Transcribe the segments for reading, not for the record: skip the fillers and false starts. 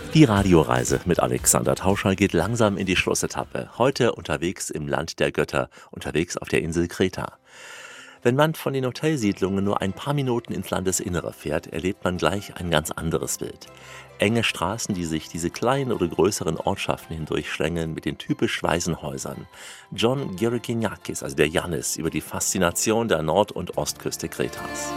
Die Radioreise mit Alexander Tauscher geht langsam in die Schlussetappe. Heute unterwegs im Land der Götter, unterwegs auf der Insel Kreta. Wenn man von den Hotelsiedlungen nur ein paar Minuten ins Landesinnere fährt, erlebt man gleich ein ganz anderes Bild. Enge Straßen, die sich diese kleinen oder größeren Ortschaften hindurchschlängeln mit den typisch weißen Häusern. John Georgiakis, also der Yannis, über die Faszination der Nord- und Ostküste Kretas.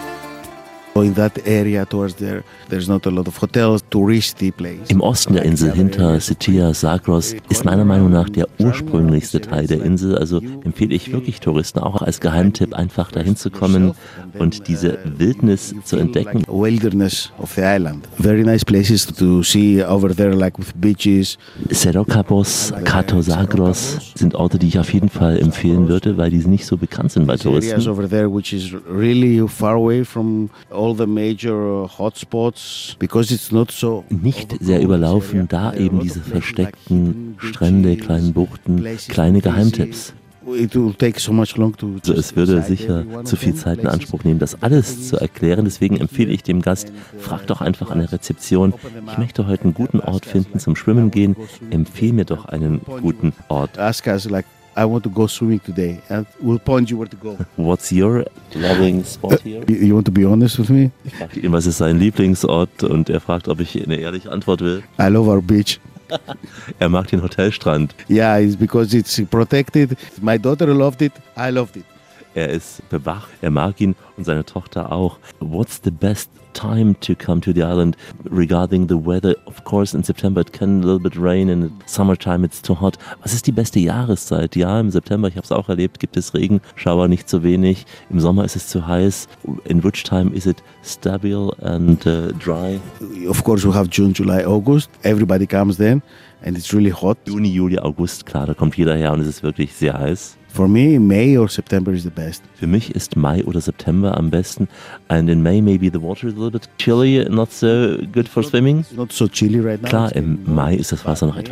In that area towards there, there's not a lot of hotels, touristy place. Im Osten der Insel hinter Sittia, Zagros ist meiner Meinung nach der ursprünglichste Teil der Insel. Also empfehle ich wirklich Touristen auch als Geheimtipp einfach dahin zu kommen und diese Wildnis zu entdecken. Wilderness of the island. Very nice places to see over there, like with beaches. Serokabos, Kato, Zagros sind Orte, die ich auf jeden Fall empfehlen würde, weil die nicht so bekannt sind bei Touristen. Areas over there which is really far away from all the major hotspots, because it's not so nicht sehr überlaufen, da eben diese versteckten Strände, kleinen Buchten, kleine Geheimtipps. It will take so much long to Also es würde sicher zu viel Zeit in Anspruch nehmen, das alles zu erklären. Deswegen empfehle ich dem Gast, frag doch einfach an der Rezeption, ich möchte heute einen guten Ort finden zum Schwimmen gehen, empfehle mir doch einen guten Ort. Ask us like, I want to go swimming today, and we'll point you where to go. What's your loving spot here? You want to be honest with me? Ich frage ihn, was ist sein Lieblingsort, und er fragt, ob ich eine ehrliche Antwort will. I love our beach. Er mag den Hotelstrand. Yeah, it's because it's protected. My daughter loved it. I loved it. Er ist bewacht, er mag ihn und seine Tochter auch. What's the best time to come to the island regarding the weather? Of course, in September it can a little bit rain, and in summertime it's too hot. Was ist die beste Jahreszeit? Ja, im September, ich habe es auch erlebt, gibt es Regenschauer, nicht zu wenig. Im Sommer ist es zu heiß. In which time is it stable and dry? Of course, we have June, July, August. Everybody comes then, and it's really hot. Juni, Juli, August, klar, da kommt jeder her und es ist wirklich sehr heiß. For me, May or September is the best. Für mich ist Mai oder September am besten. And in May maybe the water is a little bit chilly, not so good for swimming. It's not so chilly right now. Klar, im Mai ist das Wasser noch etwas